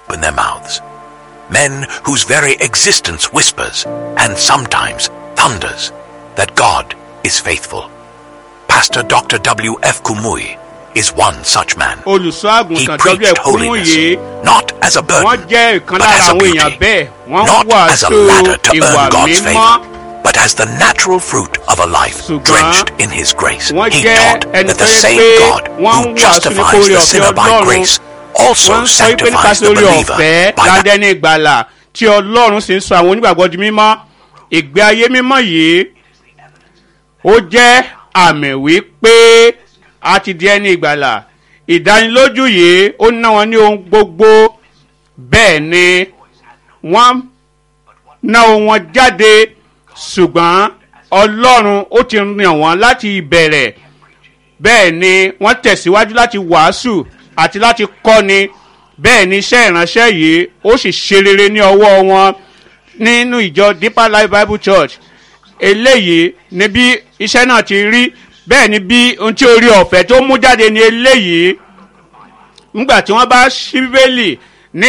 open their mouths. Men whose very existence whispers and sometimes thunders that God is faithful. Pastor Dr. W.F. Kumuyi is one such man. He preached holiness, not as a burden, but as a beauty, not as a ladder to earn God's favor, but as the natural fruit of a life drenched in His grace. He taught that the same God who justifies the sinner by grace also sanctifies the believer by the... tí Ọlọ́run sì ń sọ àwọn onígbàgbọ́ di mímọ́. Ìgbé ayé mímọ́ yìí ó jẹ́ àmì wípé a ti di ẹni ìgbàlà. Ìdánilójú yìí ó ná wọn ní ohun gbogbo, bẹ́ẹ̀ ni wọ́n ná ohun wọn jáde, ṣùgbọ́n Ọlọ́run ó ti ràn wọ́n láti ìbẹ̀rẹ̀. Bẹ́ẹ̀ ni wọ́n tẹ̀síwájú láti wàásù àti láti kọ́ni. Bẹ́ẹ̀ ni iṣẹ́ ìránṣẹ́ yìí ó sì ṣe rere ní ọwọ́ wọn nínú ìjọ Deeper Life Bible Church. Eléyìí ni bí iṣẹ́ náà ti rí, bẹ́ẹ̀ ni bí ohun tí orí ọ̀fẹ́ tó mú jáde ní eléyìí. Nígbà tí wọ́n bá ṣí Bíbélì ní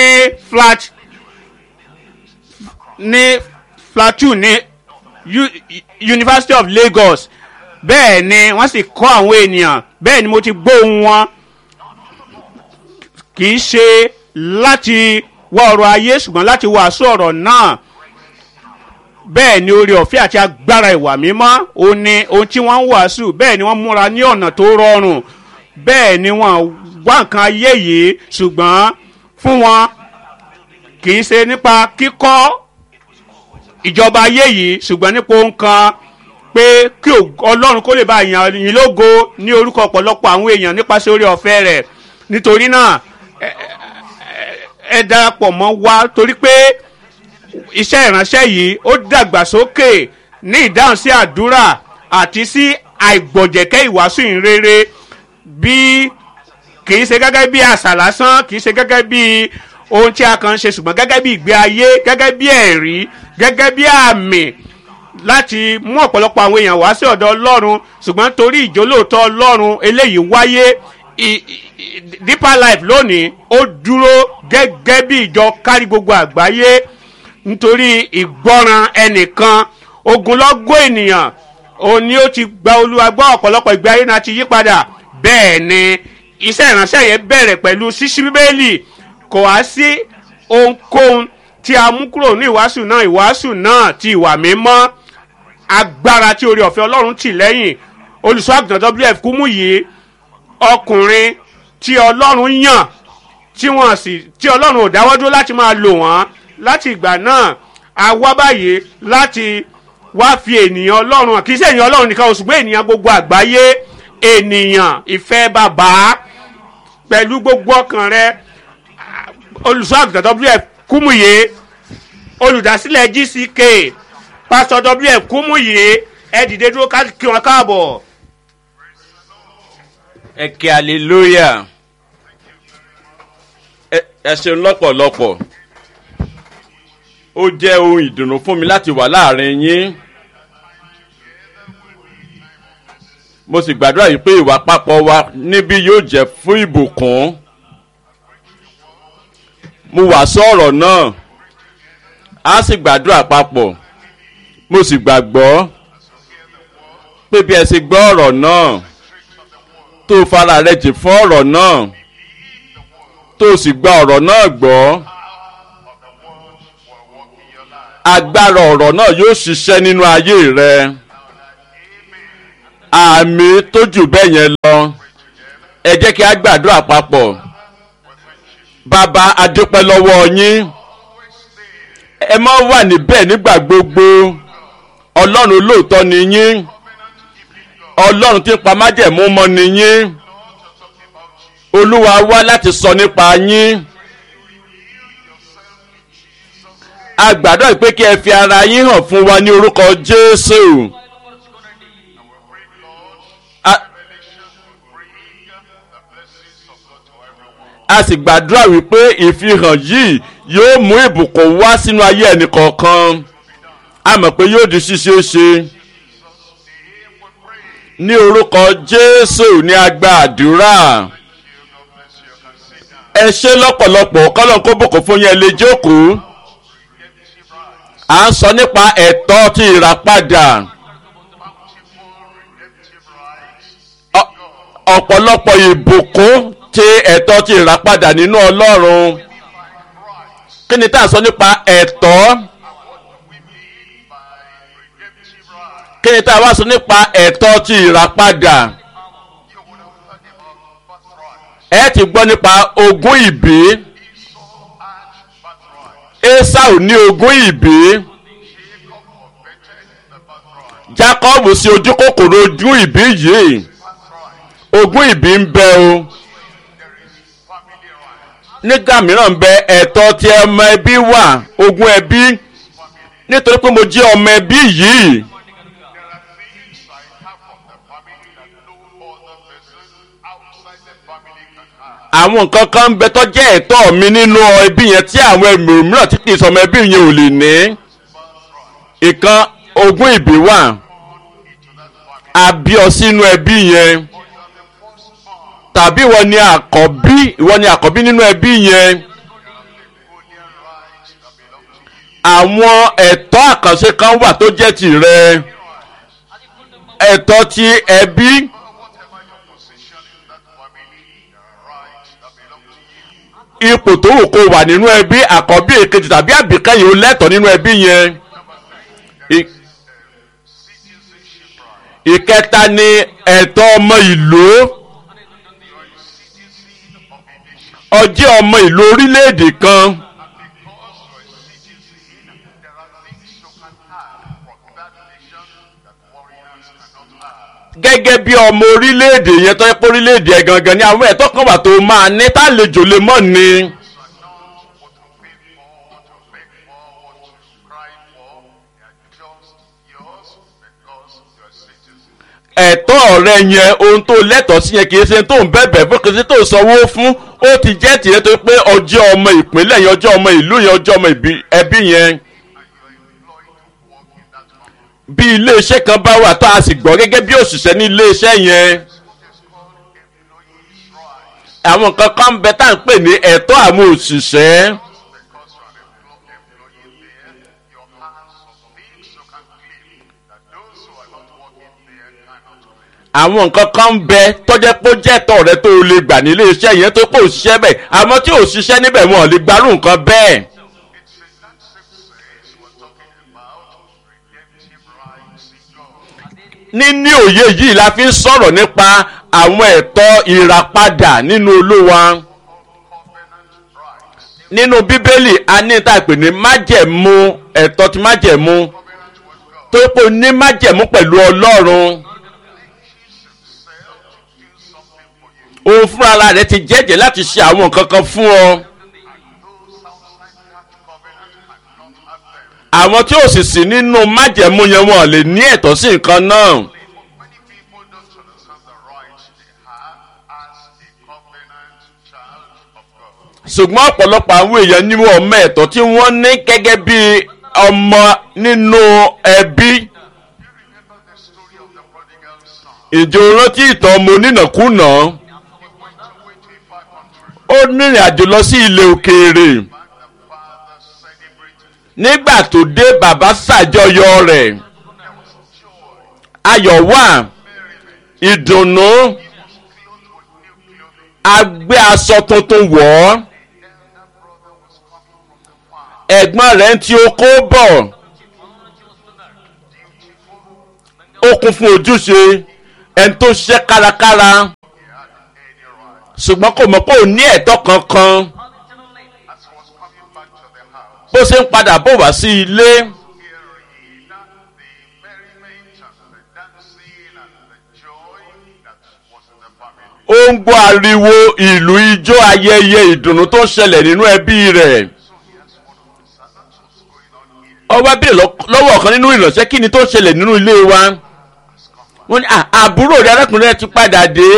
Plateau ní University of Lagos, bẹ́ẹ̀ ni wọ́n sì kọ́ àwọn ènìyàn, bẹ́ẹ̀ ni mo ti gbóhùn wọn. Kì í ṣe láti wá ọ̀rọ̀ ayé ṣùgbọ́n láti wàásù ọ̀rọ̀ náà. Bẹ́ẹ̀ ni oore ọ̀fẹ́ àti agbára ìwà mímọ́ ó ní ohun tí wọ́n ń wàásù. Bẹ́ẹ̀ ni wọ́n múra ní ọ̀nà tó rọrùn. Bẹ́ẹ̀ ni wọ́n wá nǹkan ayé yìí, ṣùgbọ́n fún wọn kì í ṣe nípa kíkọ́ ìjọba ayé yìí, ṣùgbọ́n nípa ohun kan pé kí Ọlọ́run kó lè bá yìn lógo ní orúkọ ọ̀pọ̀lọpọ̀ àwọn èèyàn nípasẹ̀ oore ọ̀fẹ́ rẹ̀. Nítorí náà ẹ darapọ̀ mọ́ wa, torí pé iṣẹ́ ìránṣẹ́ yìí ó dàgbàsókè ní ìdáhùn sí àdúrà àti sí àìgbọ̀jẹ̀kẹ́ ìwàásù ìrere, bí kì í ṣe gẹ́gẹ́ bí àṣà lásán, kì í ṣe gẹ́gẹ́ bí ohun tí a kàn ń ṣe, ṣùgbọ́n gẹ́gẹ́ bí ìgbé ayé, gẹ́gẹ́ bí ẹ̀rí, gẹ́gẹ́ bí àmì láti mú ọ̀pọ̀lọpọ̀ àwọn èèyàn wá sí ọ̀dọ̀ Ọlọ́run. Ṣùgbọ́n torí ìjólóòtọ́ Ọlọ́run eléyìí wáyé. Deeper Life lónìí ó dúró gẹ́gẹ́ bí ìjọ kárí gbogbo àgbáyé nítorí ìgbọràn ẹnìkan. Ogunlọ́gọ̀ ènìyàn òní ó ti gba Olúwa gbọ́, ọ̀pọ̀lọpọ̀ ìgbé ayé náà ti yí padà. Bẹ́ẹ̀ ni iṣẹ́ ìránṣẹ́ yẹn bẹ̀rẹ̀ pẹ̀lú ṣíṣí Bíbélì. Kò wá sí ohunkóhun tí a mú kúrò ní ìwàásù náà ti ìwà mímọ́, agbára tí oore ọ̀fẹ́ Ọlọ́run tì lẹ́yìn. Olùṣọ́-àgùntàn W.F. Kumuyi, ọkùnrin tí Ọlọ́run yàn, tí Ọlọ́run ò dáwọ́ dúró láti máa lò wọ́n. Láti ìgbà náà a wá báyìí láti wá fi ènìyàn Ọlọ́run hàn. Kì í ṣe ènìyàn Ọlọ́run nìkan, ṣùgbọ́n ènìyàn gbogbo àgbáyé, ènìyàn ìfẹ́ bàbá pẹ̀lú gbogbo ọkàn rẹ. Olùṣọ́-àgùntàn W.F. Kumuyi, olùdásílẹ̀ GCK, Pastor W.F. Kumuyi, ẹ dìde dúró kí wọn káàbọ̀. Ẹ kí hallelujah. Ẹ ṣeun lọ́pọ̀lọpọ̀. Ó jẹ́ ohun ìdùnnú fún mi láti wà láàrin yín. Mo sì gbàdúrà yìí pé ìwà papọ̀ wa níbí yóò jẹ́ fún ìbùkún. Mo wà sọ̀rọ̀ náà, a sì gbàdúrà papọ̀. Mo sì gbàgbọ́ pé bí ẹ ṣe gbọ́ ọ̀rọ̀ náà, tó fara rẹ jì fún ọ̀rọ̀ náà, tó sì gba ọ̀rọ̀ náà gbọ́, agbára ọ̀rọ̀ náà yóò ṣiṣẹ́ nínú ayé rẹ. Àmì tó jù bẹ́ẹ̀ yẹn lọ. Ẹ jẹ́ kí a gbàdúrà papọ̀. Bàbá, a dúpẹ́ lọ́wọ́ yín. Ẹ máa wà níbẹ̀ nígbà gbogbo. Ọlọ́run olóòótọ́ ni yín. Ọlọ́run tí ń pa májẹ̀mú mọ́ ni yín. Olúwa wá láti sọ nípa yín. A gbàdúrà pé kí ẹ fi ara yín hàn fún wa ní orúkọ Jésù. A sì gbàdúrà wípé ìfihàn yìí yóò mú ìbùkún wá sínú ayé ẹnì kọ̀ọ̀kan. A mọ̀ pé yóò di ṣíṣe ṣe. Ní orúkọ Jésù ni a gba àdúrà. ẹ ṣe lọ́pọ̀lọpọ̀ kọ́lọ́n kó bùkún fún yẹn lè jókòó. À ń sọ nípa ẹ̀tọ́ ti ìràpadà. Ọ̀pọ̀lọpọ̀ ìbùkún ti ẹ̀tọ́ ti ìràpadà nínú Ọlọ́run. Kí ni tá à ń sọ nípa ẹ̀tọ́? Kí ni tá a wá sọ nípa ẹ̀tọ́ ti ìràpadà? Ẹ ti gbọ́ nípa ogún ìbí. Esau ní ogún ìbí. Jacob sí ojú kòkòrò ogún ìbí yìí. Ogún ìbí ń bẹ o. Nígbà mìíràn bẹ ẹ̀tọ́ tí ọmọ ẹbí wà, ogún ẹbí. Nítorí pé mo jẹ́ ọmọ ẹbí yìí. Àwọn nǹkan kan ń bẹ tó jẹ́ ẹ̀tọ́ mi nínú ẹbí yẹn tí àwọn mìíràn tí kì í sọmọ ẹbí yẹn ò lè ní. Ìkan ogún ìbí wà. A bí ọ sínú ẹbí yẹn. Tàbí ìwọ ni àkọ́bí nínú ẹbí yẹn. Àwọn ẹ̀tọ́ àkànṣe kan wà tó jẹ́ tìrẹ. Ẹ̀tọ́ ti ẹbí. Ipò tó wù kó wà nínú ẹbí, àkọ́bí, èkejì tàbí àbíkẹ́yìn ó lẹ́tọ̀ọ́ nínú ẹbí yẹn. Ìkẹta ni ẹ̀tọ́ ọmọ ìlú. Ó jẹ́ ọmọ ìlú orílẹ̀-èdè kan. Gẹ́gẹ́ bí ọmọ orílẹ̀-èdè yẹn tó yẹ pé orílẹ̀-èdè ẹ̀ gangan ni àwọn ẹ̀tọ́ kan wà tó máa ní tálejò lè mọ̀ ni. Ẹ̀tọ́ rẹ yẹn ohun tó lẹ́tọ̀ọ́ sí yẹn kì í ṣe tó ń bẹ̀bẹ̀ fún kì í ṣe tó sanwó fún ó ti jẹ́ tìyẹn tó pé ọjọ́ ọmọ ìpínlẹ̀ yẹn ọjọ́ ọmọ ìlú yẹn ọjọ́ ọmọ ẹbí yẹn. Bí iléeṣẹ́ kan bá wà tó a sì gbọ́ gẹ́gẹ́ bí òṣìṣẹ́ ní iléeṣẹ́ yẹn. Àwọn nǹkan kan ń bẹ tá à ń pè ní ẹ̀tọ́ àwọn òṣìṣẹ́. Àwọn nǹkan kan ń bẹ tọ́jẹ́ pé ó jẹ́ ẹ̀tọ́ rẹ tó o lè gbà ní iléeṣẹ́ yẹn tó pé òṣìṣẹ́ bẹ̀ àmọ́ tí òṣìṣẹ́ níbẹ̀ wọn ò lè gbarú nǹkan bẹ́ẹ̀. Níní òye yìí la fi ń sọ̀rọ̀ nípa àwọn ẹ̀tọ́ ìràpadà nínú Olúwa. Nínú Bíbélì a ní tá a pè ní májẹ̀mú ẹ̀tọ́ ti májẹ̀mú tó pé o ní májẹ̀mú pẹ̀lú Ọlọ́run. Òun fúnra rẹ̀ ti jẹ́jẹ́ láti ṣe àwọn nǹkan kan fún ọ. Àwọn tí ò sì sí nínú májẹ̀mú yẹn wọn lè ní ẹ̀tọ́ sí nǹkan náà. Ṣùgbọ́n ọ̀pọ̀lọpọ̀ àwọn èèyàn ní wọn mọ ẹ̀tọ́ tí wọ́n ní gẹ́gẹ́ bí ọmọ nínú ẹbí. Ìjọ rántí ìtàn ọmọ onínàkúnà. Ó rìnrìn àjò lọ sí ilẹ̀ òkèèrè. Nígbà tó dé bàbá ṣàjọyọ̀ rẹ̀. Ayọ̀ wà, ìdùnnú, a gbé aṣọ tuntun wọ̀ ọ́. Ẹ̀gbọ́n rẹ̀ ń ti oko bọ̀. Ó kún fún ojúṣe, ẹni tó ṣiṣẹ́ kárakára. Ṣùgbọ́n kò mọ̀ pé ò ní ẹ̀tọ́ kankan. Bó ṣe ń padà bọ̀ wá sí ilé. Ó ń gbọ́ ariwo ìlú ijó ayẹyẹ ìdùnnú tó ń ṣẹlẹ̀ nínú ẹbí rẹ̀. Ó wá béèrè lọ́wọ́ ọ̀kan nínú ìránṣẹ́ kí ni tó ń ṣẹlẹ̀ nínú ilé wa. Wọ́n ní àbúrò rẹ̀ arákùnrin rẹ̀ ti padà dé.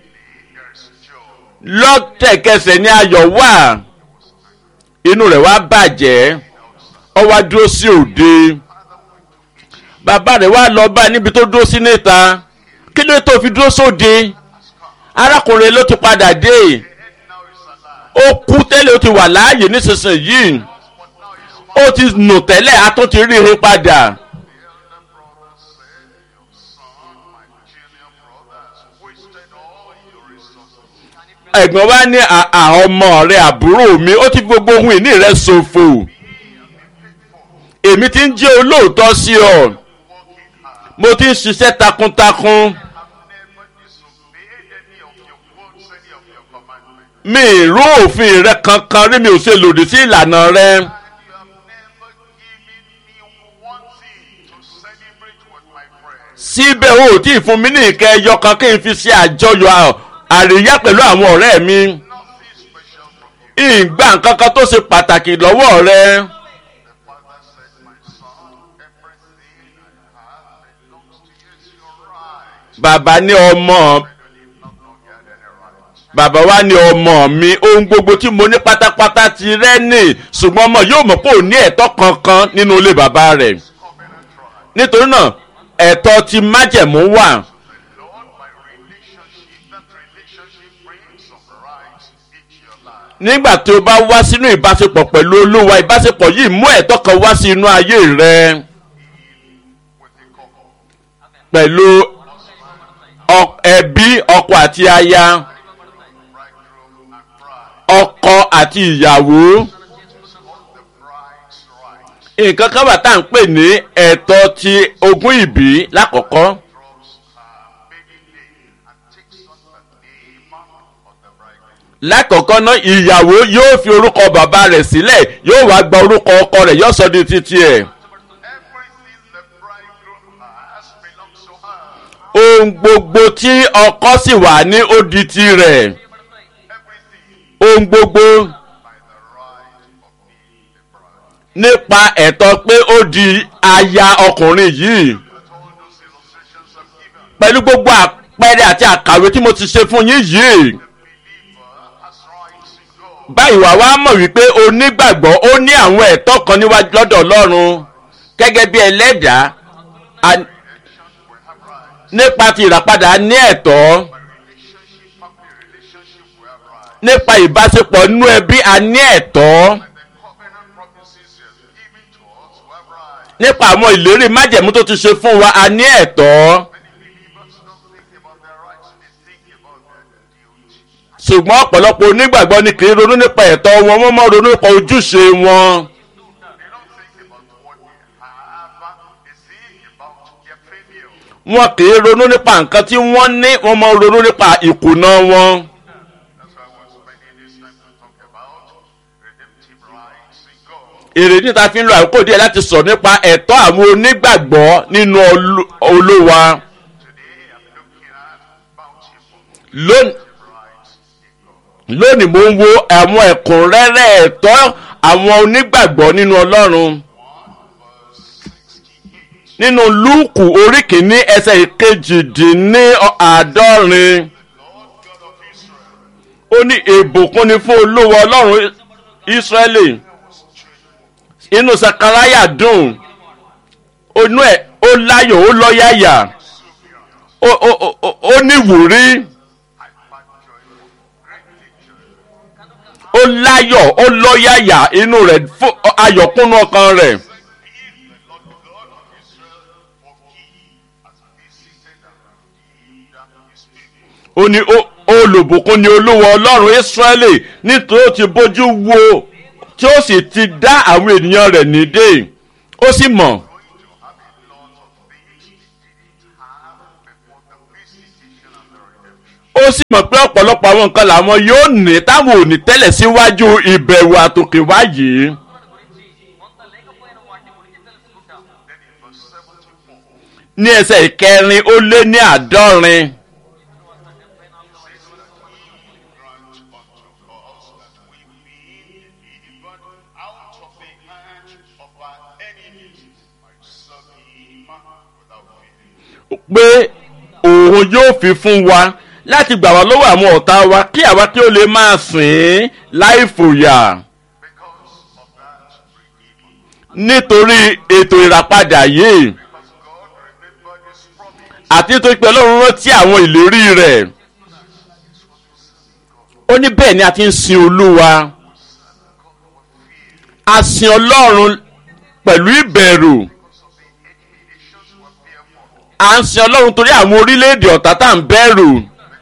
Lọ́tẹ̀kẹsẹ̀ ni ayọ̀ wà. Inú rẹ̀ wá bàjẹ́. Ó wá dúró sí òde. Bàbá rẹ̀ wá lọ bá níbi tó dúró sí níta. Kí ló tó fi dúró sóde? Arákùnrin ló ti padà dé. ó kú tẹ́lẹ̀ ó ti wà láàyè nísinsìnyí ó ti nù tẹ́lẹ̀ a tún ti rí i padà. ẹ̀gbọ́n wa ní ọmọ rẹ̀ àbúrò mi ó ti gbogbo ohun ìní rẹ̀ ṣòfò èmi ti ń jẹ́ olóòótọ́ sí ọ mo ti ń ṣiṣẹ́ takuntakun mi ìrú òfin rẹ kankan rí mi ò ṣe lòdì sí ìlànà rẹ. síbẹ̀ o ò tí ì fún mi ní ìkẹ́ ẹyọ kan kí n fi ṣe àjọyọ̀ àríyá pẹ̀lú àwọn ọ̀rẹ́ mi. ìgbà nǹkankan tó ṣe pàtàkì lọ́wọ́ rẹ. bàbá ní ọmọ bàbá wa ní ọmọ mi ohun gbogbo tí mo ní pátápátá ti rẹ́ nì ṣùgbọ́n ọmọ yóò mọ̀ pé ò ní ẹ̀tọ́ kankan nínú ilé bàbá rẹ̀. nítorí náà ẹ̀tọ́ ti májẹ̀mú wà. nígbà tí o bá wá sínú ìbáṣepọ̀ pẹ̀lú olúwa ìbáṣepọ̀ yìí mú ẹ̀tọ́ kan wá sí inú ayé rẹ pẹ̀lú ẹbí ọkọ àti aya ọkọ àti ìyàwó. nǹkan kan wà tá à ń pè ní ẹ̀tọ́ ti ogún ìbí lákọ̀ọ́kọ́. lákọ̀ọ́kọ́ náà ìyàwó yóò fi orúkọ bàbá rẹ̀ sílẹ̀ yóò wá gba orúkọ ọkọ rẹ̀ yóò sọ di títí ẹ̀. ohun gbogbo tí ọkọ sì wà ní ó di tirẹ̀. ohun gbogbo nípa ẹ̀tọ́ pé ó di aya ọkùnrin yìí. pẹ̀lú gbogbo àpẹẹrẹ àti àkàwé tí mo ti ṣe fún yín yìí. báyìí wà wá mọ̀ wípé onígbàgbọ́ ó ní àwọn ẹ̀tọ́ kan níwájú lọ́dọ̀ Ọlọ́run gẹ́gẹ́ bí ẹlẹ́dàá nípa ti ìràpadà ní ẹ̀tọ́ nípa ìbáṣepọ̀ nínú ẹbí a ní ẹ̀tọ́ nípa àwọn ìlérí májẹ̀mú tó ti ṣe fún wa a ní ẹ̀tọ́. ṣùgbọ́n ọ̀pọ̀lọpọ̀ onígbàgbọ́ ni kì í ronú nípa ẹ̀tọ́ wọn wọ́n mọ́ ronú nípa ojúṣe wọn. wọn kì í ronú nípa nǹkan tí wọ́n ní wọ́n mọ́ ronú nípa ìkùnà wọn. èrè níta fi ń lo àkókò díẹ̀ láti sọ nípa ẹ̀tọ́ àwọn onígbàgbọ́ nínú Olúwa. lónìí mo ń wo àwọn ẹ̀kúnrẹ́rẹ́ ẹ̀tọ́ àwọn onígbàgbọ́ nínú Ọlọ́run nínú Lúùkù orí kìíní ẹsẹ̀ ìkejìdínláàádọ́rin ó ní ìbùkún ni fún Olúwa Ọlọ́run Ísírẹ́lì. inú Sakaraya dùn inú ẹ̀ ó láyọ̀ ó lọ́yàyà ó níwúrí. ó láyọ̀ ó lọ́yàyà inú rẹ̀ fún ayọ̀kúnnú ọkàn rẹ̀. ó ní olùbùkún ni Olúwa Ọlọ́run Ísírẹ́lì nítorí ó ti bójú wo tí ó sì ti dá àwọn ènìyàn rẹ̀ nídè ó sì mọ̀. ó sì mọ̀ pé ọ̀pọ̀lọpọ̀ àwọn nǹkan làwọn yóò ní táwọn ò ní tẹ́lẹ̀ síwájú ìbẹ̀wò àtòkèwá yìí. ní ẹsẹ̀ ìkẹrin ó lé ní àádọ́rin. pé òun yóò fi fún wa láti gbà wá lọ́wọ́ àwọn ọ̀tá wa kí àwa kí ó lè máa sìn ín láì fòyà. nítorí ètò ìràpadà yìí àti nítorí pé Ọlọ́run rántí àwọn ìlérí rẹ̀ ó ní bẹ́ẹ̀ ni a ti ń sin olúwa a sin ọlọ́run pẹ̀lú ìbẹ̀rù à ń sin ọlọ́run torí àwọn orílẹ̀-èdè ọ̀tá tá à ń bẹ̀rù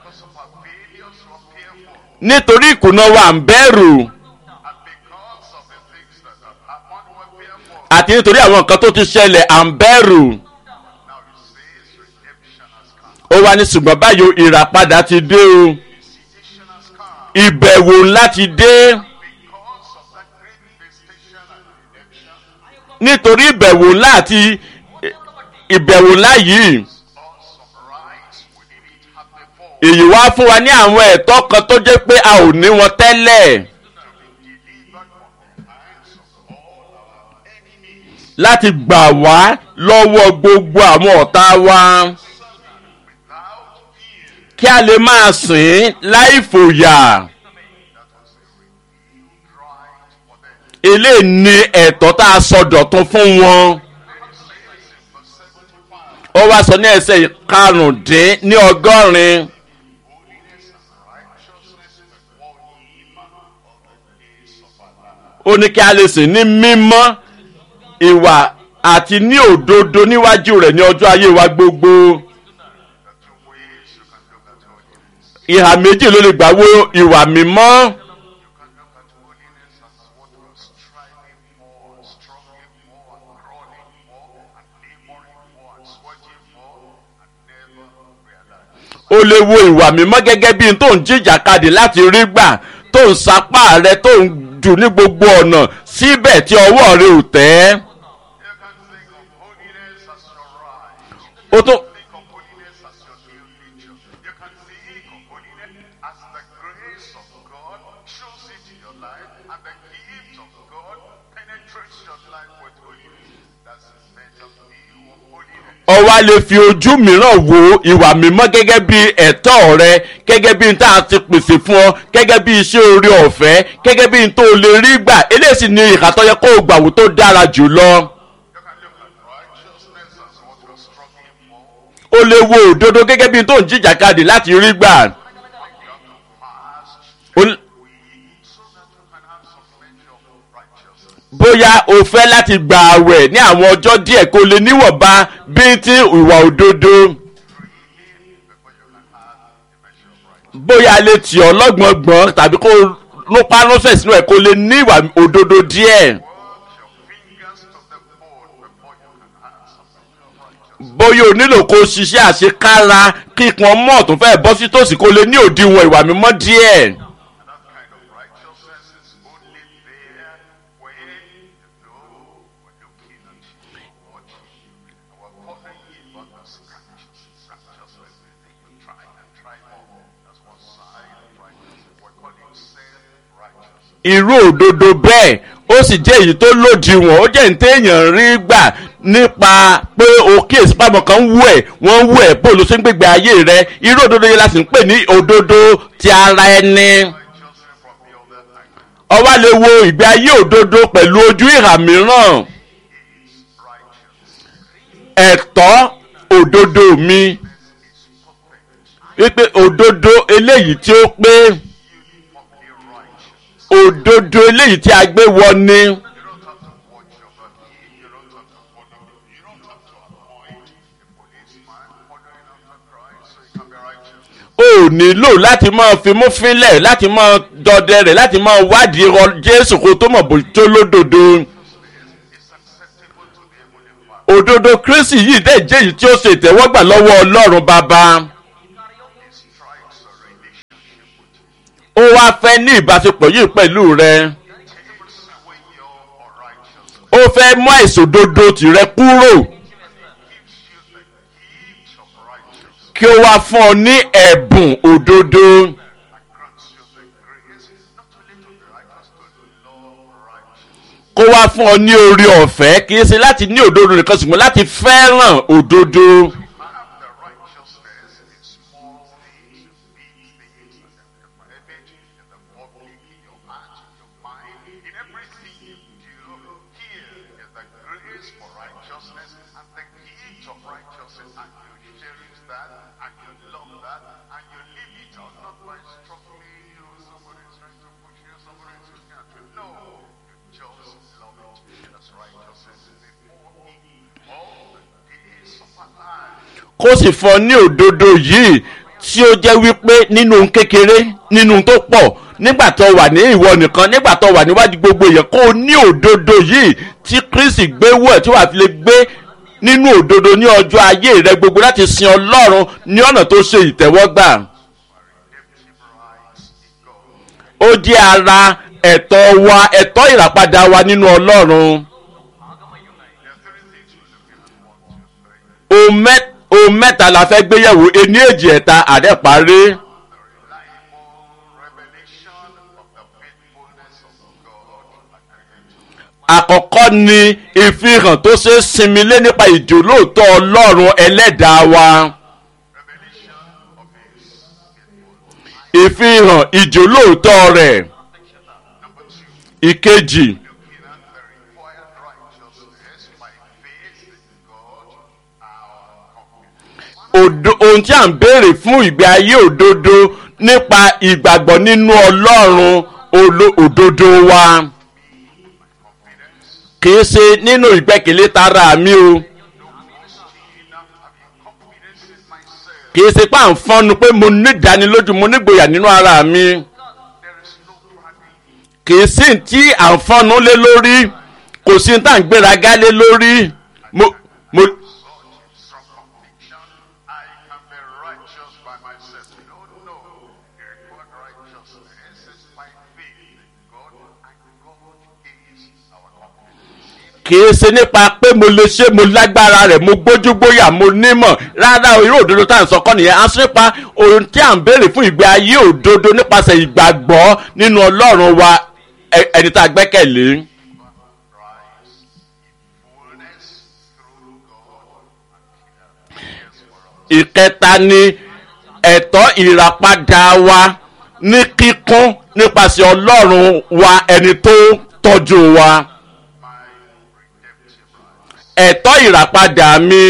nítorí ìkùnà wa à ń bẹ̀rù àti nítorí àwọn nǹkan tó ti ṣẹlẹ̀ à ń bẹ̀rù. Ó wá ní ṣùgbọ́n báyìí ìràpadà ti dé o ìbẹ̀wò ńlá ti dé nítorí ìbẹ̀wò ńlá àti ìbẹ̀wò ńlá yìí èyí wá fún wa ní àwọn ẹ̀tọ́ kan tó jẹ́ pé a ò ní wọn tẹ́lẹ̀ láti gbà wá lọ́wọ́ gbogbo àwọn ọ̀tá wa kí a lè máa sìn láì fòyà. Eléyìí ni ẹ̀tọ́ tá a sọ dọ̀tun fún wọn. Ó wá sọ ní ẹsẹ̀ karùndínlọ́gọ́rin. Ó ní kí a lè sìn ní mímọ́ ìwà àti ní òdodo níwájú rẹ̀ ní ọjọ́ ayé wa gbogbo. Ìhà méjì ló lè gbà wo ìwà mímọ́. O lè wo ìwà mímọ́ gẹ́gẹ́ bí n tó ń jìjàkadì láti rí gbà tó ń sapá rẹ tó ń dù ní gbogbo ọ̀nà síbẹ̀ tí ọwọ́ rẹ ò tẹ́. O tún. Ó wá lè fi ojú mìíràn wo ìwà mímọ́ gẹ́gẹ́ bí ẹ̀tọ́ rẹ gẹ́gẹ́ bí n tá a ti pèsè fún ọ gẹ́gẹ́ bí iṣẹ́ oore ọ̀fẹ́ gẹ́gẹ́ bí n tó lè rí gbà eléyìí sì ni ìhà tó yẹ kó o gbàwó tó dára jù lọ. O lè wo òdodo gẹ́gẹ́ bí n tó ń jìjàkadì láti rí gbà. Bóyá o fẹ́ láti gba àwẹ̀ ní àwọn ọjọ́ díẹ̀ kó lè níwọ̀nba bíntín ìwà òdodo. Bóyá lè tì ọ́ lọ́gbọ̀ngbọ̀n tàbí kó ló pánúfẹ̀ sínú ẹ̀ kó lè ní ìwà òdodo díẹ̀. Bóyá o nílò kó ṣiṣẹ́ àṣekára kíkan mọ́ tó fẹ́ bọ́ sí tòsí kó lè ní òdiwọ̀n ìwà mímọ́ díẹ̀. Irú òdodo bẹ́ẹ̀ ó sì jẹ́ èyí tó lòdìwọ̀n ó jẹ́ ní téèyàn rí gbà nípa pé o kíyèsí pàmò kan wú ẹ̀ wọ́n wú ẹ̀ bó ló ṣe ń gbégbé ayé rẹ irú òdodo yẹn la sì ń pè ní òdodo ti ara ẹni. Ó wá lè wo ìgbé ayé òdodo pẹ̀lú ojú ìhà mìíràn. Ẹ̀tọ́ òdodo mi wípé òdodo eléyìí tí ó pé. Òdodo eléyìí tí a gbé wọ ni. O nílò láti máa fimú fínlẹ̀ láti máa dọdẹ rẹ̀ láti máa wádìí Jésù kó tó mọ̀ bó tó lódodo. Òdodo Kristi yìí dẹ̀ jẹ́ èyí tí ó ṣe ìtẹ́wọ́gbà lọ́wọ́ Ọlọ́run Bàbá. Ó wá fẹ́ ní ìbáṣepọ̀ yìí pẹ̀lú rẹ. Ó fẹ́ mú àìṣòdodo tìrẹ kúrò. Kí ó wá fún ọ ní ẹ̀bùn òdodo. Kó wá fún ọ ní oore ọ̀fẹ́ kì í ṣe láti ní òdodo nìkan ṣùgbọ́n láti fẹ́ràn òdodo. kó sì fọ ní òdodo yìí tí ó jẹ́ wípé nínú ohun kékeré nínú ohun tó pọ̀ nígbà tó wà ní ìwọ nìkan nígbà tó wà níwájú gbogbo èèyàn kó o ní òdodo yìí tí Kristi gbé wọ̀ tí wàá fi lè gbé nínú òdodo ní ọjọ́ ayé rẹ gbogbo láti sin Ọlọ́run ní ọ̀nà tó ṣe ìtẹ́wọ́gbà. Ó jẹ́ ara ẹ̀tọ́ wa ẹ̀tọ́ ìràpadà wa nínú Ọlọ́run. Ohun mẹ́ta la fẹ́ gbéyẹ̀wò ení èjì ẹ̀ta àdẹ́parí. Àkọ́kọ́ ni ìfihàn tó ṣe é sinmi lé nípa ìjólóòtọ́ Ọlọ́run ẹlẹ́dàá wa. Ìfihàn ìjólóòtọ́ rẹ̀. Ìkejì. Ohun tí a ń béèrè fún ìgbé ayé òdodo nípa ìgbàgbọ́ nínú Ọlọ́run òdodo wa. Kìí ṣe nínú ìgbẹ́kẹ̀lé tara mi o. Kìí ṣe pé à ń fọ́nu pé mo ní ìdánilójú mo nígboyà nínú ara mi. Kìí sí tí à ń fọ́nu lé lórí kò sí tá à ń gbéraga lé lórí. Kìí ṣe nípa pé mo lè ṣe mo lágbára rẹ̀ mo gbójúgbóyà mo nímọ̀ rárá irú òdodo tá à ń sọ kọ́ nìyẹn. A sọ nípa ohun tí à ń béèrè fún ìgbé ayé òdodo nípasẹ̀ ìgbàgbọ́ nínú Ọlọ́run wa ẹni tá a gbẹ́kẹ̀lé. Ìkẹta ni ẹ̀tọ́ ìràpadà wa ní kíkún nípasẹ̀ Ọlọ́run wa ẹni tó tọ́jú wa. Ẹ̀tọ́ ìràpadà mi.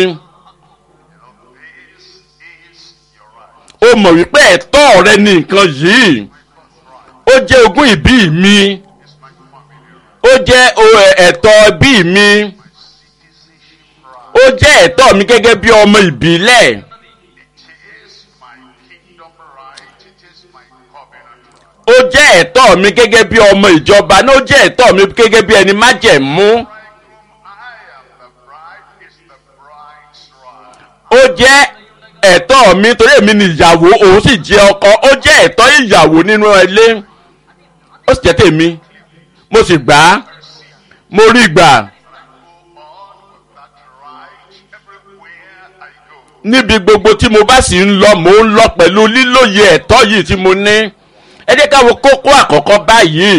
Ó mọ̀ wípé ẹ̀tọ́ rẹ ni nǹkan yìí. Ó jẹ́ ogún ìbí mi. Ó jẹ́ ẹ̀tọ́ ẹbí mi. Ó jẹ́ ẹ̀tọ́ mi gẹ́gẹ́ bí ọmọ ìbílẹ̀. Ó jẹ́ ẹ̀tọ́ mi gẹ́gẹ́ bí ọmọ ìjọba náà. Ó jẹ́ ẹ̀tọ́ mi gẹ́gẹ́ bí ẹni májẹ̀mú. Ó jẹ́ ẹ̀tọ́ mi torí èmi ni ìyàwó òun sì jẹ́ ọkọ. Ó jẹ́ ẹ̀tọ́ ìyàwó nínú ilé. Ó sì jẹ́ tèmi. Mo sì gbà á. Mo rí gbà. Níbi gbogbo tí mo bá sì ń lọ mò ń lọ pẹ̀lú lílóye ẹ̀tọ́ yìí tí mo ní. Ẹ jẹ́ ká wo kókó àkọ́kọ́ báyìí.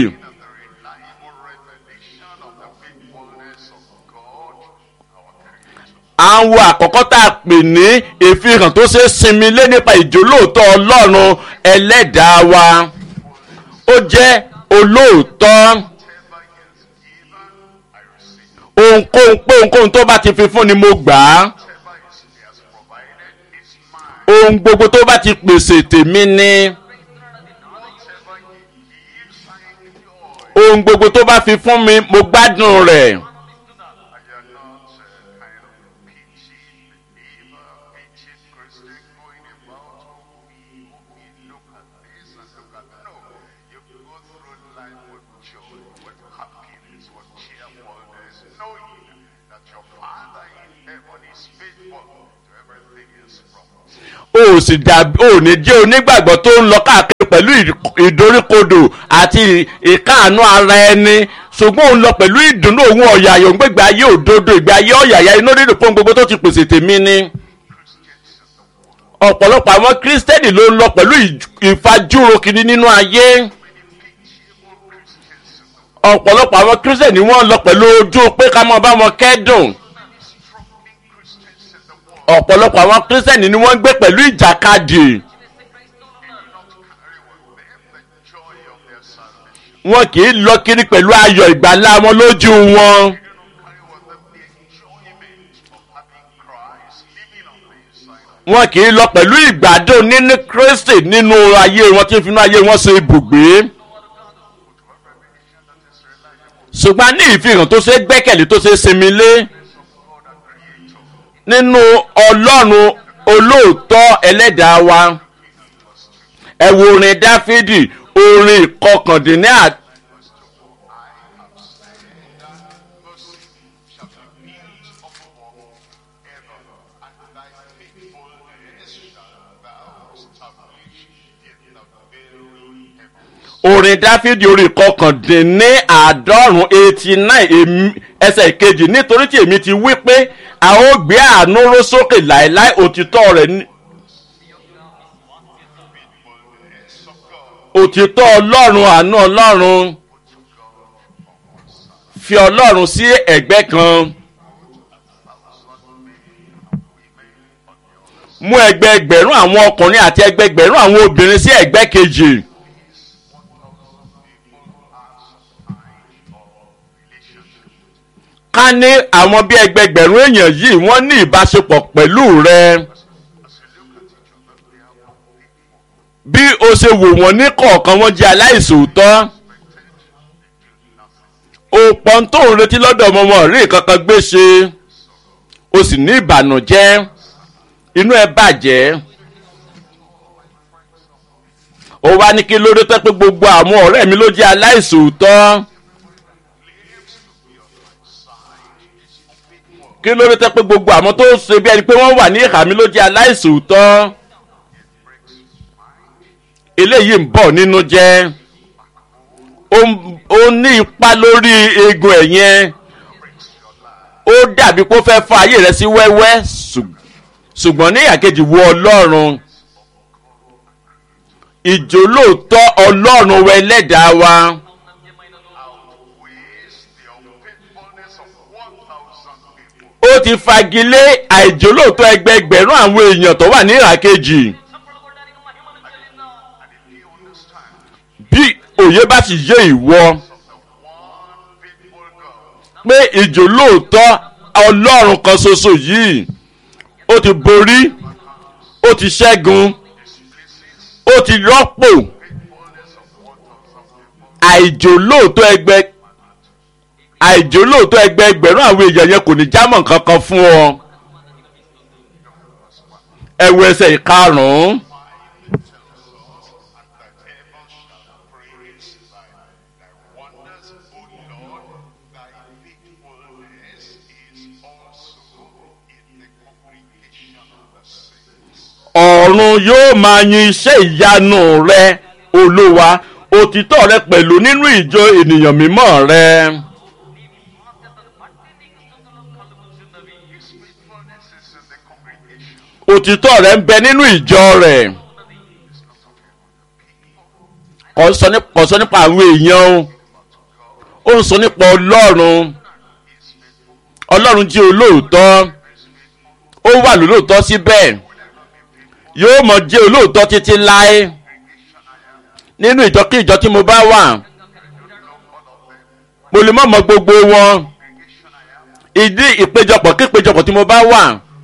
Àwọn àkọ́kọ́ tá a pè ní ìfihàn tó ṣe é sinmi lé nípa ìjólóòtọ́ Ọlọ́run ẹlẹ́dàá wa. Ó jẹ́ olóòótọ́. Ohunkóhun tó bá ti fi fún ni mo gbà á. Ohun gbogbo tó bá ti pèsè tèmi ni. Ohun gbogbo tó bá fi fún mi mo gbádùn rẹ̀. O sì dàbí ò ní jẹ́ onígbàgbọ́ tó ń lọ káàkiri pẹ̀lú ìdoríkodò àti ìkáàánú ara ẹni ṣùgbọ́n òun lọ pẹ̀lú ìdùnnú òun ọ̀yàyà òun gbégbé ayé òdodo ìgbé ayé ọ̀yàyà inú rírun fún gbogbo tó ti pèsè tèmi ni. Ọ̀pọ̀lọpọ̀ àwọn kírísítẹ́nì ló ń lọ pẹ̀lú ìfajúro kiri nínú ayé. Ọ̀pọ̀lọpọ̀ àwọn kírísítẹ́nì wọ́n lọ pẹ̀lú ojú pé ká máa bá wọn kẹ́dùn. Ọ̀pọ̀lọpọ̀ àwọn kírísítẹ́nì ni wọ́n ń gbé pẹ̀lú ìjàkadì. Wọn kì í lọ kiri pẹ̀lú ayọ̀ ìgbàlà wọn lójú wọn. Wọn kì í lọ pẹ̀lú ìgbádùn nínú Kristi nínú ayé wọn tí ń finú ayé wọn ṣe ibùgbé. ṣùgbọ́n ní ìfihàn tó ṣe gbẹ́kẹ̀lé tó ṣe sinmi lé nínú ọlọ́run olóòótọ́ ẹlẹ́dàá wa. ẹ wo orin dáfídì orin ìkọkàndínní orin dáfídì orin ìkọkàndínní àádọ́rùn 89 ẹsẹ̀ ìkejì nítorí tí èmi ti wí pé a ó gbé àánú ró sókè láéláé òtítọ́ rẹ̀ ní. òtítọ́ ọlọ́run àánú ọlọ́run fi ọlọ́run sí ẹ̀gbẹ́ kan mú ẹgbẹẹgbẹ̀rún àwọn ọkùnrin àti ẹgbẹẹgbẹ̀rún àwọn obìnrin sí ẹ̀gbẹ́ kejì. ká ní àwọn bí ẹgbẹẹgbẹ̀rún èèyàn yìí wọ́n ní ìbáṣepọ̀ pẹ̀lú rẹ. bí o ṣe wò wọ́n ní kọ̀ọ̀kan wọ́n jẹ́ aláìṣòótọ́. òpọ̀ tó ń retí lọ́dọ̀ ọmọ wọn rí kankan gbé ṣe. o sì ní ìbànújẹ́ inú ẹ bàjẹ́. ó wá ní kí ló dé tẹ́ pé gbogbo àwọn ọ̀rẹ́ mi ló jẹ́ aláìṣòótọ́. kí ló dé tẹ́ pé gbogbo àwọn tó ṣe bí ẹni pé wọ́n wà ní ìhà mi ló jẹ́ aláìṣòótọ́. eléyìí ń bọ̀ nínú jẹ́ ó ní ipa lórí eegun ẹ̀yẹn ó dàbí pé ó fẹ́ fa ayé rẹ sí wẹ́wẹ́ ṣùgbọ́n ní ìyàkejì wo ọlọ́run ìjólóòtọ́ ọlọ́run wẹ ẹlẹ́dàá wa. ó ti fagilé àìjólóòtọ́ ẹgbẹẹgbẹ̀rún àwọn èèyàn tó wà ní ìhàkejì. bí òye bá sì yé ìwọ pé ìjólóòtọ́ ọlọ́run kan ṣoṣo yìí ó ti borí ó ti ṣẹ́gun ó ti rọ́pò àìjólóòtọ́ ẹgbẹẹgbẹ̀rún àwọn èèyàn yẹn kò ní jámọ́ kankan fún ọ. ẹ wo ẹsẹ̀ ìkarùn-ún. ọ̀run yóò máa yin iṣẹ́ ìyanu rẹ olúwa òtítọ́ rẹ pẹ̀lú nínú ìjọ ènìyàn mímọ́ rẹ. òtítọ́ rẹ ń bẹ nínú ìjọ rẹ. kò sọ nípa àwọn èèyàn ó ń sọ nípa ọlọ́run jí olóòótọ́ ó wà lólóòótọ́ síbẹ̀ yóò mọ̀ jẹ́ olóòótọ́ títí láé nínú ìjọ tí mo bá wà mo lè mọ̀ gbogbo wọn ìdí ìpéjọpọ̀ kí ìpéjọpọ̀ tí mo bá wà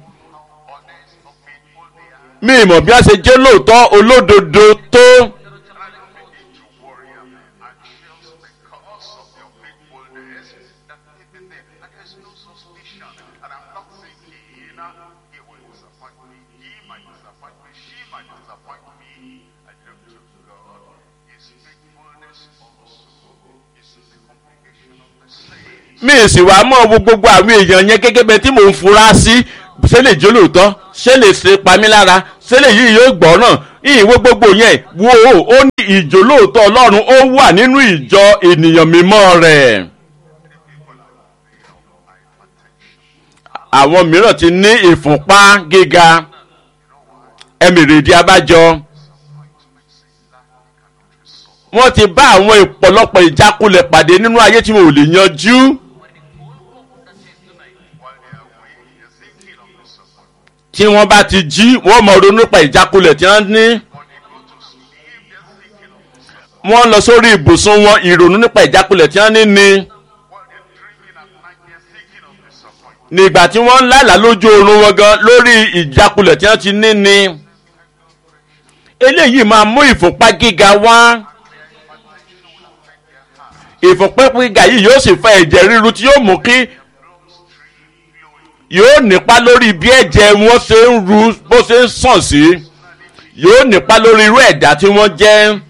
mi ìmọ̀ bí a ṣe jẹ́ lóòótọ́ olódodo tó. mi sì wá mọ́ wo gbogbo àwọn èèyàn yẹn gẹ́gẹ́ bẹ́ẹ̀ tí mò ń fura sí ṣé lè jẹ́ olóòótọ́ ṣé lè ṣe pamí lára ṣé lè yí yóò gbọ́ràn ìwé gbogbo yẹn wo ó ní ìjólóòótọ́ ọlọ́run ó wà nínú ìjọ ènìyàn mímọ́ rẹ̀. àwọn mìíràn ti ní ìfúnpá gíga ẹ̀mìrìdí abájọ wọ́n ti bá àwọn ìpọ̀lọpọ̀ ìjákulẹ̀ pàdé nínú ayé tí mo ò lè yanjú. tí wọ́n bá ti jí wọ́n mọ̀ ronú nípa ìjákulẹ̀ tí wọ́n ní. wọ́n lọ sórí ibùsùn wọn ìrònú nípa ìjákulẹ̀ tí wọ́n ní ni. nígbà tí wọ́n ń lálàá lójú oorun wọn gan lórí ìjákulẹ̀ tí wọ́n ti ní ni. eléyìí máa mú ìfúnpá gíga wá. ìfúnpẹ́ gíga yìí yóò sì fa ẹ̀jẹ̀ ríru tí yóò mú kí yóò nípa lórí bí ẹ̀jẹ̀ wọn ṣe ń ru bó ṣe ń sàn sí yóò nípa lórí irú ẹ̀dá tí wọ́n jẹ́.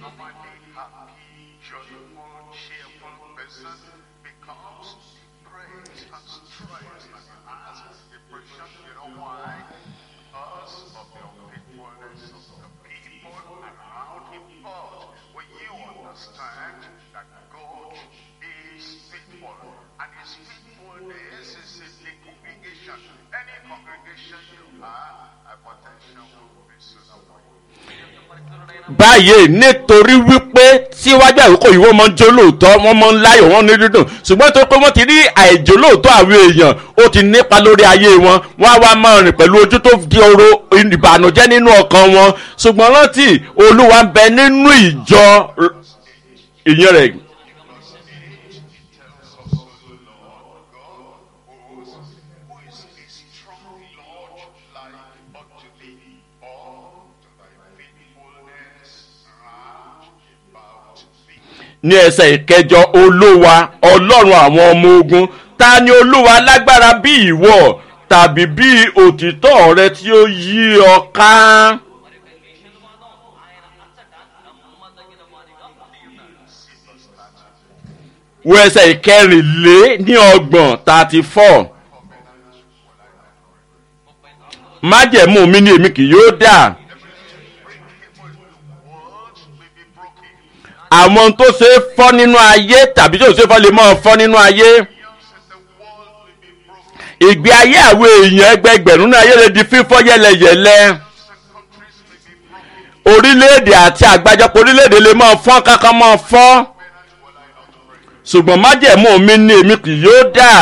Báyìí nítorí wípé síwájú àkókò yìí wọ́n máa ń jó lóòótọ́ wọ́n máa ń láyọ̀ wọ́n ní dídùn ṣùgbọ́n tó pé wọ́n ti rí àìjó lóòótọ́ àwọn èèyàn ó ti nípa lórí ayé wọn wọ́n á wá máa rìn pẹ̀lú ojú tó di oró ìbànújẹ́ nínú ọkàn wọn ṣùgbọ́n rántí Olúwa ń bẹ nínú ìjọ ìyẹn rẹ̀. Ní ẹsẹ̀ ìkẹjọ Olúwa Ọlọ́run àwọn ọmọ ogun ta ni Olúwa lágbára bí ìwọ tàbí bí òtítọ́ rẹ tí ó yí ọ ká. Wo ẹsẹ̀ ìkẹrìnléníọgbọ̀n 34. Májẹ̀mú mi ni èmi kì yóò dà. Àwọn tó ṣe é fọ́ nínú ayé tàbí tí ò ṣe é fọ́ lè máa fọ́ nínú ayé. Ìgbé ayé àwọn èèyàn ẹgbẹgbẹ̀rún náà ayé lè di fífọ́ yẹlẹyẹlẹ. Orílẹ̀-èdè àti àgbájọpọ̀ orílẹ̀-èdè lè máa fọ́ kankan máa fọ́. Ṣùgbọ́n májẹ̀mú mi ni èmi kì yóò dà.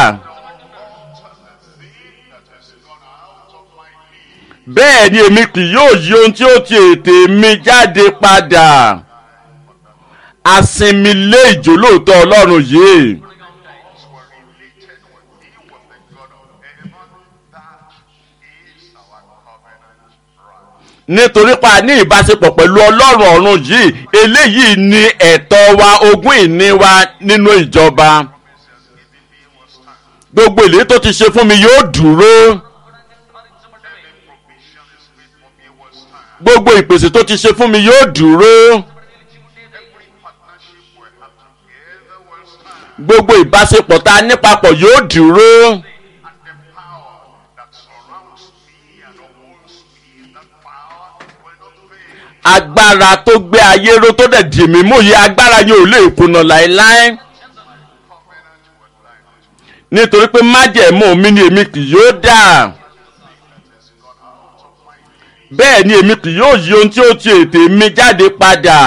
Bẹ́ẹ̀ ni èmi kì yóò yí ohun tí ó ti ètè mi jáde padà. Asinmi lé ìjólóòtọ́ Ọlọ́run yìí. Nítorí pa ní ìbáṣepọ̀ pẹ̀lú Ọlọ́run ọ̀run yìí eléyìí ni ẹ̀tọ́ wa ogún ìní wa nínú ìjọba. Gbogbo ìlérí tó ti ṣe fún mi yóò dúró. Gbogbo ìpèsè tó ti ṣe fún mi yóò dúró. Gbogbo ìbáṣepọ̀ tá a ní papọ̀ yóò dúró. Agbára tó gbé ayé ró tó dẹ̀ dì mí mú yìí agbára yẹn ò lè kùnà láéláé. Nítorí pé májẹ̀mú mi ni èmi kì yóò dà. Bẹ́ẹ̀ ni èmi kì yóò yí ohun tí ó ti ètè mi jáde padà.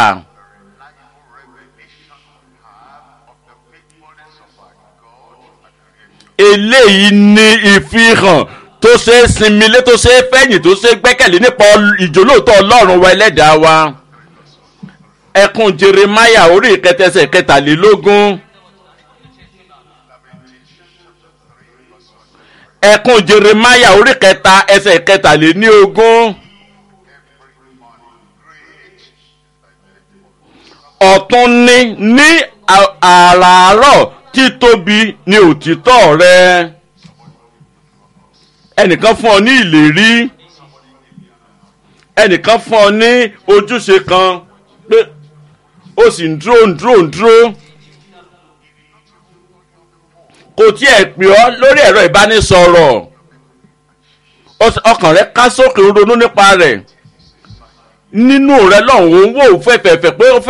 Eléyìí ni ìfihàn tó ṣe é sinmi lé tó ṣe é fẹ̀yìn tó ṣe é gbẹ́kẹ̀lé nípa ìjólóòtọ́ Ọlọ́run wa ẹlẹ́dàá wa. Ẹkún Jeremáyà orí ìkẹtẹsẹ̀ 23. Ẹkún Jeremáyà orí kẹta ẹsẹ̀ 23. Ọ̀tún ní àràárọ̀ títóbi ni òtítọ́ rẹ. Ẹnìkan fún ọ ní ìlérí, ẹnìkan fún ọ ní ojúṣe kan pé ó sì ń dúró kò tiẹ̀ pè ọ́ lórí ẹ̀rọ ìbánisọ̀rọ̀ ọkàn rẹ ká sókè ronú nípa rẹ̀ nínú rẹ lọ́hùn-ún wò fẹ́fẹ̀fẹ̀ pé ó fẹ́